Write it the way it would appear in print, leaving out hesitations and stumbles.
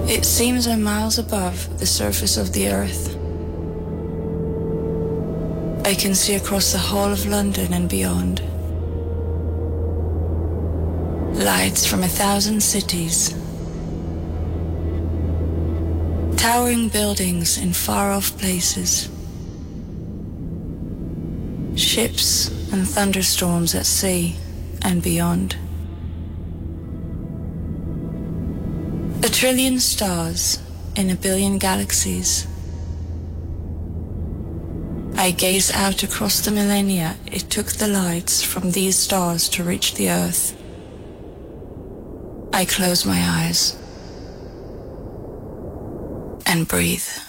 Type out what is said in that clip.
It seems I'm miles above the surface of the earth. I can see across the whole of London and beyond. Lights from 1,000 cities. Towering buildings in far-off places. Ships and thunderstorms at sea and beyond. 1 trillion stars in 1 billion galaxies. I gaze out across the millennia it took the lights from these stars to reach the earth. I close my eyes and breathe.